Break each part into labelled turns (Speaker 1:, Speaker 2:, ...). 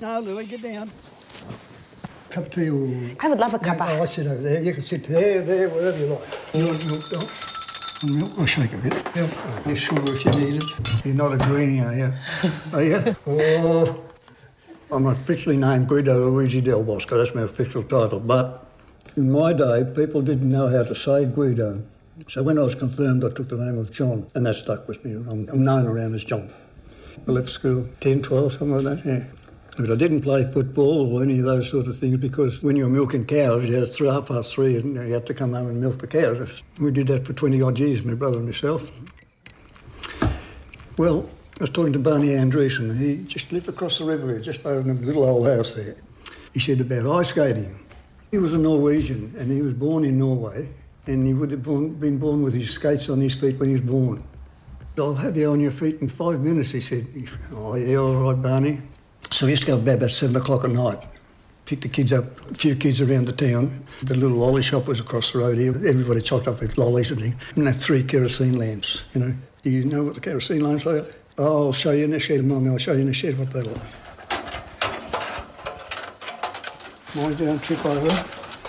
Speaker 1: No, Louis, get down. Cup of tea or...
Speaker 2: I would love a cuppa.
Speaker 1: I sit over there. You can sit there, wherever you like. You want milk, Doc? Milk? I'll shake a bit. Yep. You're sure if you need it? You're not a greenie, are you? Are you? Oh, I'm officially named Guido Luigi Del Bosco. That's my official title. But in my day, people didn't know how to say Guido. So when I was confirmed, I took the name of John, and that stuck with me. I'm known around as John. I left school 10, 12, something like that, yeah. But I didn't play football or any of those sort of things because when you were milking cows, you had 3:30 and you had to come home and milk the cows. We did that for 20-odd years, my brother and myself. Well, I was talking to Barney Andreessen. He just lived across the river here, just over in a little old house there. He said about ice skating. He was a Norwegian and he was born in Norway and he would have been born with his skates on his feet when he was born. I'll have you on your feet in 5 minutes, he said. Oh, yeah, all right, Barney. So we used to go about 7 o'clock at night, pick the kids up, a few kids around the town. The little lolly shop was across the road here. Everybody chocked up with lollies and things. And they had 3 kerosene lamps, you know. Do you know what the kerosene lamps are? Oh, I'll show you in the shed, Mummy. I'll show you in the shed what they're like. Mind you don't trip over.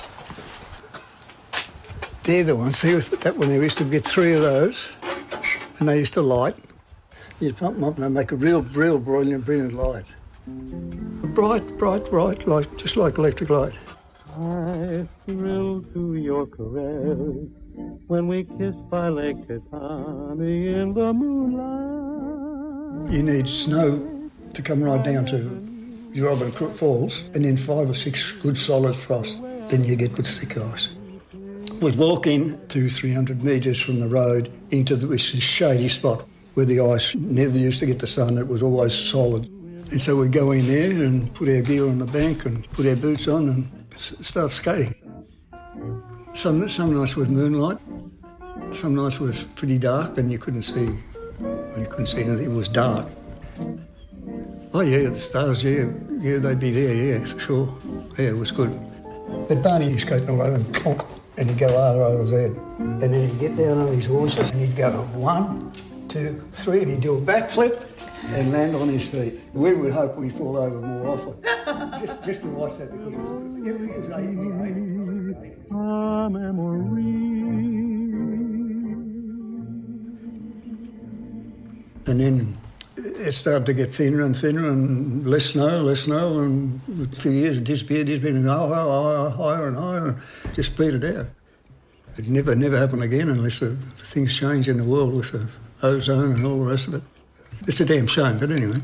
Speaker 1: They're the ones. See, that one there, we used to get 3 of those, and they used to light. You'd pump them up and they'd make a real brilliant light. Bright, like, just like electric light.
Speaker 3: I thrill to your caress when we kiss by Lake Kitami in the moonlight.
Speaker 1: You need snow to come right down to Robin Crook Falls and then 5 or 6 good solid frost. Then you get good thick ice. We'd walk in 200-300 metres from the road into this shady spot where the ice never used to get the sun. It was always solid. And so we'd go in there and put our gear on the bank and put our boots on and start skating. Some nights was moonlight. Some nights was pretty dark and you couldn't see anything. It was dark. Oh, yeah, the stars, yeah, they'd be there, yeah, for sure. Yeah, it was good. But Barney used to skate all over and plonk, and he'd go over his head. And then he'd get down on his horses and he'd go 1, 2, 3, and he'd do a backflip and land on his feet. We would hope we'd fall over more often. just to watch that because it was 80.
Speaker 3: A memory.
Speaker 1: And then it started to get thinner and thinner and less snow, and a few years it disappeared, higher and higher, and just petered out. It never happened again unless the things change in the world with the ozone and all the rest of it. It's a damn shame, but anyway.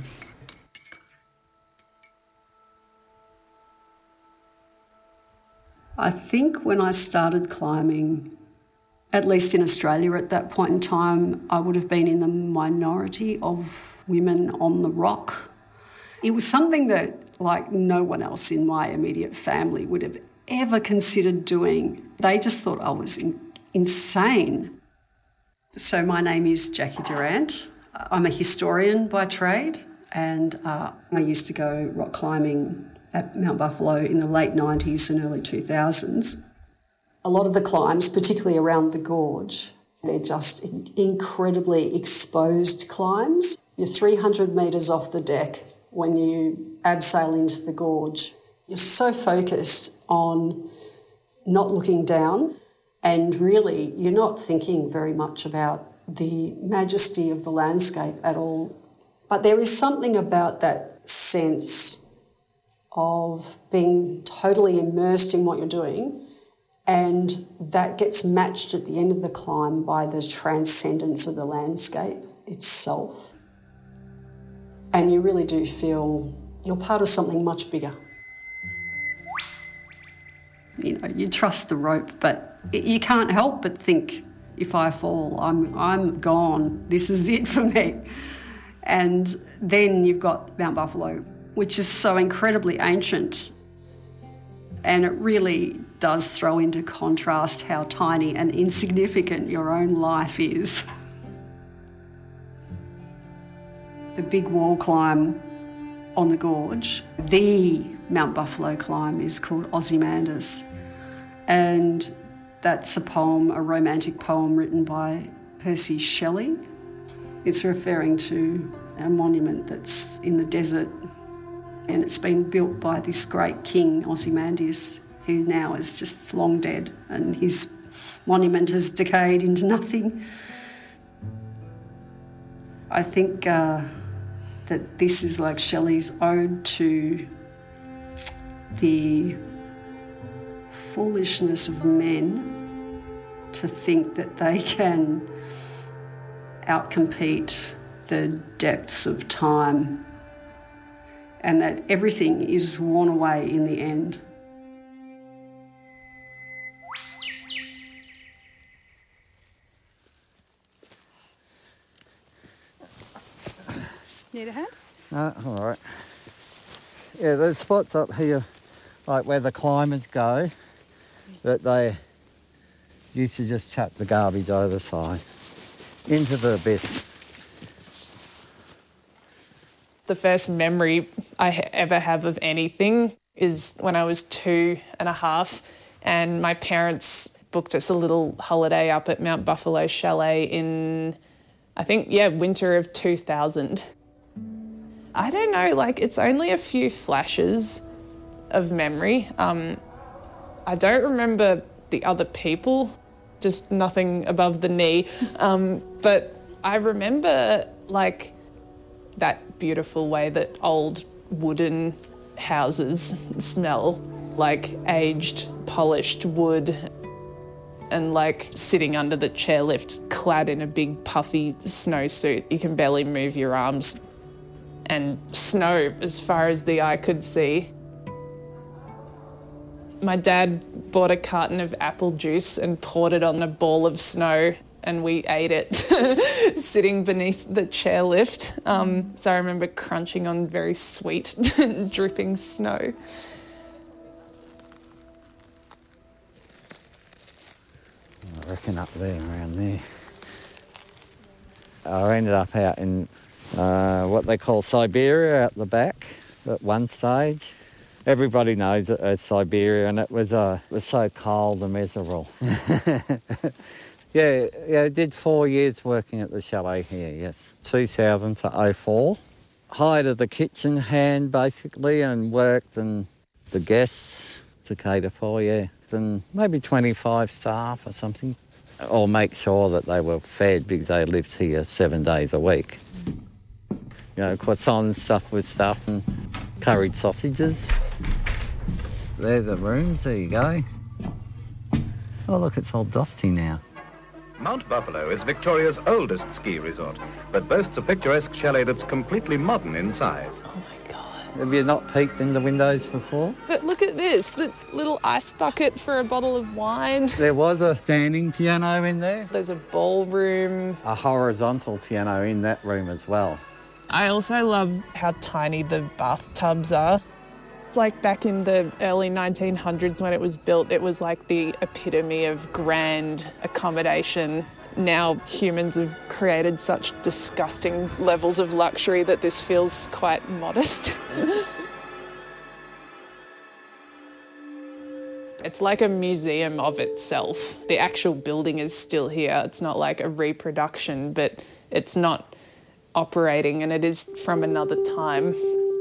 Speaker 4: I think when I started climbing, at least in Australia at that point in time, I would have been in the minority of women on the rock. It was something that, like, no one else in my immediate family would have ever considered doing. They just thought I was insane. So my name is Jackie Durant. I'm a historian by trade, and I used to go rock climbing at Mount Buffalo in the late 90s and early 2000s. A lot of the climbs, particularly around the gorge, they're just incredibly exposed climbs. You're 300 metres off the deck when you abseil into the gorge. You're so focused on not looking down, and really you're not thinking very much about the majesty of the landscape at all. But there is something about that sense of being totally immersed in what you're doing, and that gets matched at the end of the climb by the transcendence of the landscape itself. And you really do feel you're part of something much bigger. You know, you trust the rope, but you can't help but think, if I fall, I'm gone. This is it for me. And then you've got Mount Buffalo, which is so incredibly ancient. And it really does throw into contrast how tiny and insignificant your own life is. The big wall climb on the gorge, the Mount Buffalo climb, is called Ozymandias. And that's a poem, a romantic poem written by Percy Shelley. It's referring to a monument that's in the desert And it's been built by this great king, Ozymandias, who now is just long dead, and his monument has decayed into nothing. I think that this is like Shelley's ode to the foolishness of men to think that they can outcompete the depths of time, and that everything is worn away in the end.
Speaker 2: Need a hand?
Speaker 5: All right. Yeah, there's spots up here, like where the climbers go, that they used to just chuck the garbage over the side into the abyss.
Speaker 6: The first memory I ever have of anything is when I was 2.5, and my parents booked us a little holiday up at Mount Buffalo Chalet in, I think, winter of 2000. I don't know, it's only a few flashes of memory. I don't remember the other people, just nothing above the knee. But I remember, that beautiful way that old wooden houses smell, like aged, polished wood, and sitting under the chairlift, clad in a big puffy snowsuit. You can barely move your arms. And snow as far as the eye could see. My dad bought a carton of apple juice and poured it on a ball of snow, and we ate it sitting beneath the chairlift. So I remember crunching on very sweet, dripping snow.
Speaker 5: I reckon up there, around there. I ended up out in what they call Siberia out the back at one stage. Everybody knows it as Siberia, and it was so cold and miserable. Yeah, I did 4 years working at the chalet here, yes. 2000 to 2004. Hired the kitchen hand, basically, and worked and the guests to cater for, yeah. And maybe 25 staff or something. Or make sure that they were fed because they lived here 7 days a week. Croissants stuffed with stuff and curried sausages. They're the rooms, there you go. Oh look, it's all dusty now.
Speaker 7: Mount Buffalo is Victoria's oldest ski resort, but boasts a picturesque chalet that's completely modern inside.
Speaker 6: Oh my God.
Speaker 5: Have you not peeked in the windows before?
Speaker 6: But look at this, the little ice bucket for a bottle of wine.
Speaker 5: There was a standing piano in there.
Speaker 6: There's a ballroom.
Speaker 5: A horizontal piano in that room as well.
Speaker 6: I also love how tiny the bathtubs are. It's like back in the early 1900s when it was built, it was like the epitome of grand accommodation. Now humans have created such disgusting levels of luxury that this feels quite modest. It's like a museum of itself. The actual building is still here. It's not like a reproduction, but it's not operating, and it is from another time.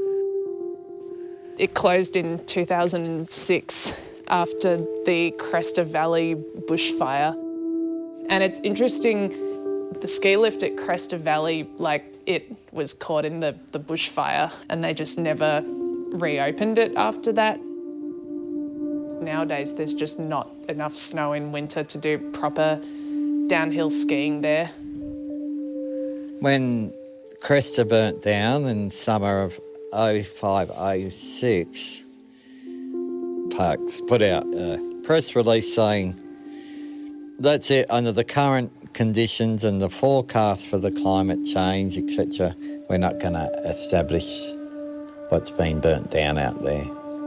Speaker 6: It closed in 2006 after the Cresta Valley bushfire. And it's interesting, the ski lift at Cresta Valley, it was caught in the bushfire, and they just never reopened it after that. Nowadays, there's just not enough snow in winter to do proper downhill skiing there.
Speaker 5: When Cresta burnt down in summer of 05-06, Parks put out a press release saying, that's it, under the current conditions and the forecast for the climate change, etc., we're not going to establish what's been burnt down out there.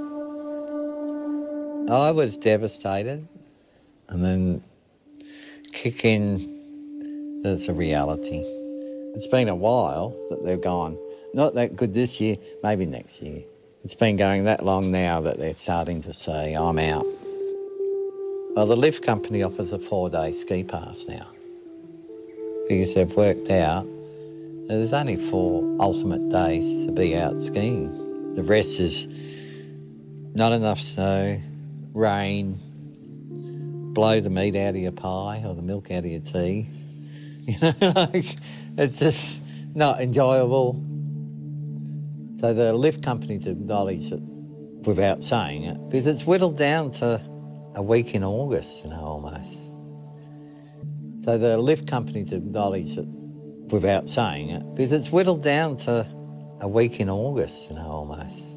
Speaker 5: I was devastated, and then kick in, there's a reality. It's been a while that they've gone. Not that good this year, maybe next year. It's been going that long now that they're starting to say, I'm out. Well, the lift company offers a 4-day ski pass now because they've worked out that there's only 4 ultimate days to be out skiing. The rest is not enough snow, rain, blow the meat out of your pie or the milk out of your tea. You know, like, it's just not enjoyable. So the lift companies acknowledge it without saying it, because it's whittled down to a week in August, you know, almost. So the lift companies acknowledge it without saying it, because it's whittled down to a week in August, you know, almost.